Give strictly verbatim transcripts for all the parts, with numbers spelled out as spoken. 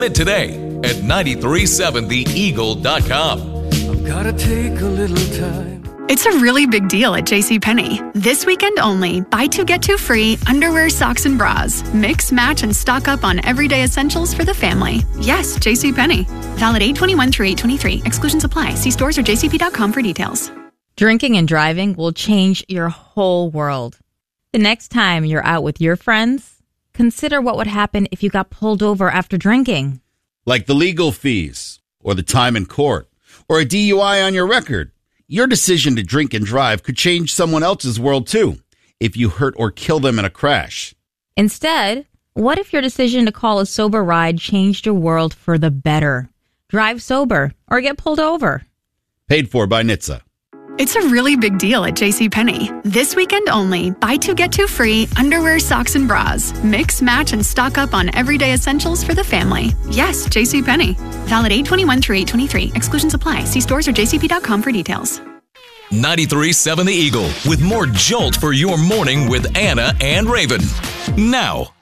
it today at nine three seven the eagle dot com. I've gotta take a little time. It's a really big deal at JCPenney. This weekend only, buy two, get two free underwear, socks, and bras. Mix, match, and stock up on everyday essentials for the family. Yes, JCPenney. Valid eight twenty-one through eight twenty-three. Exclusions apply. See stores or j c p dot com for details. Drinking and driving will change your whole world. The next time you're out with your friends, consider what would happen if you got pulled over after drinking. Like the legal fees, or the time in court, or a D U I on your record. Your decision to drink and drive could change someone else's world, too, if you hurt or kill them in a crash. Instead, what if your decision to call a sober ride changed your world for the better? Drive sober or get pulled over. Paid for by N H T S A. It's a really big deal at JCPenney. This weekend only, buy two, get two free underwear, socks, and bras. Mix, match, and stock up on everyday essentials for the family. Yes, JCPenney. Valid eight twenty-one through eight twenty-three. Exclusions apply. See stores or j c p dot com for details. ninety-three point seven The Eagle with more jolt for your morning with Anna and Raven. Now.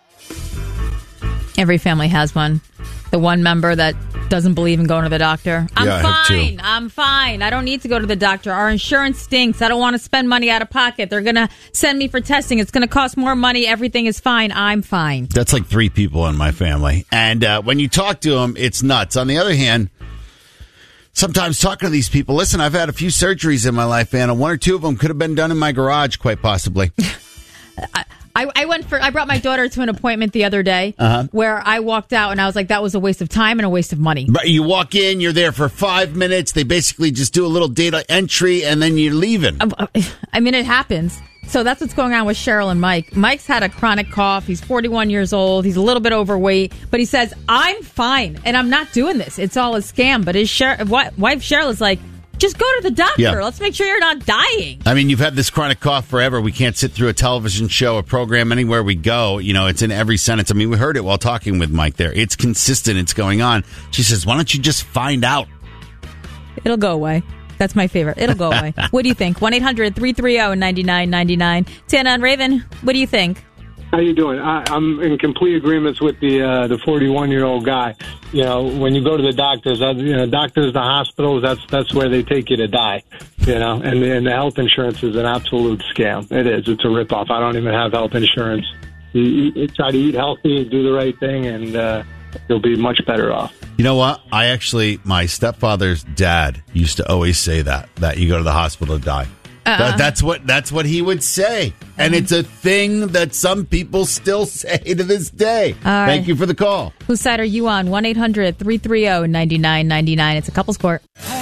Every family has one. The one member that doesn't believe in going to the doctor. I'm Yeah, I have fine. two. I'm fine. I don't need to go to the doctor. Our insurance stinks. I don't want to spend money out of pocket. They're going to send me for testing. It's going to cost more money. Everything is fine. I'm fine. That's like three people in my family. And uh, when you talk to them, it's nuts. On the other hand, sometimes talking to these people, listen, I've had a few surgeries in my life, Anna. One or two of them could have been done in my garage, quite possibly. I, I went for. I brought my daughter to an appointment the other day Uh-huh. where I walked out and I was like, that was a waste of time and a waste of money. But you walk in, you're there for five minutes. They basically just do a little data entry, and then you're leaving. I mean, it happens. So that's what's going on with Cheryl and Mike. Mike's had a chronic cough. He's forty-one years old. He's a little bit overweight, but he says, I'm fine, and I'm not doing this. It's all a scam. But his Cheryl, wife Cheryl is like, just go to the doctor. Yeah. Let's make sure you're not dying. I mean, you've had this chronic cough forever. We can't sit through a television show, a program, anywhere we go. You know, it's in every sentence. I mean, we heard it while talking with Mike there. It's consistent. It's going on. She says, why don't you just find out? It'll go away. That's my favorite. It'll go away. What do you think? one eight hundred three three zero nine nine nine nine. Tana and Raven, what do you think? How you doing? I, I'm in complete agreement with the uh, the forty-one-year-old guy. You know, when you go to the doctors, uh, you know, doctors, the hospitals, that's that's where they take you to die. You know, and, and the health insurance is an absolute scam. It is. It's a ripoff. I don't even have health insurance. You, you try to eat healthy, do the right thing, and uh, you'll be much better off. You know what? I actually, my stepfather's dad used to always say that, that you go to the hospital to die. Uh-uh. That, that's what that's what he would say. And it's a thing that some people still say to this day. right. Thank you for the call. Whose side are you on? one eight hundred three three zero nine nine nine nine. It's a couple's court.